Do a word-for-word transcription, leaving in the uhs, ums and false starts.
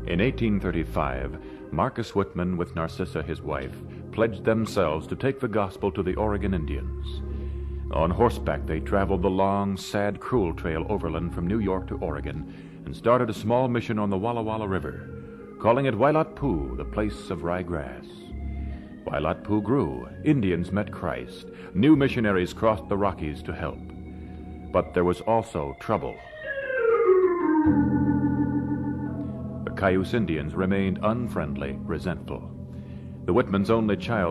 In eighteen thirty-five, Marcus Whitman, with Narcissa, his wife, pledged themselves to take the gospel to the Oregon Indians. On horseback, they traveled the long, sad, cruel trail overland from New York to Oregon and started a small mission on the Walla Walla River, calling it Wailatpu, the place of rye grass. Wailatpu grew. Indians met Christ. New missionaries crossed the Rockies to help. But there was also trouble. The Cayuse Indians remained unfriendly, resentful. The Whitmans' only child